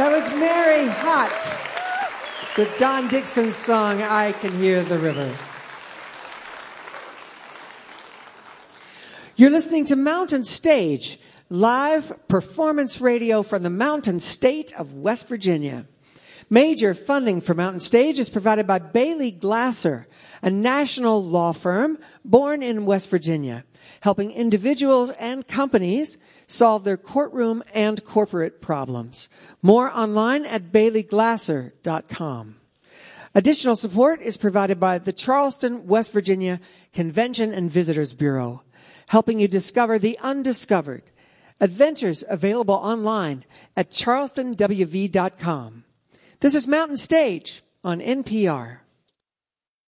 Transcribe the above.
That was Mary Hott, the Don Dixon song, I Can Hear the River. You're listening to Mountain Stage, live performance radio from the Mountain State of West Virginia. Major funding for Mountain Stage is provided by Bailey Glasser, a national law firm born in West Virginia, helping individuals and companies solve their courtroom and corporate problems. More online at baileyglasser.com. Additional support is provided by the Charleston, West Virginia Convention and Visitors Bureau, helping you discover the undiscovered. Adventures available online at charlestonwv.com. This is Mountain Stage on NPR.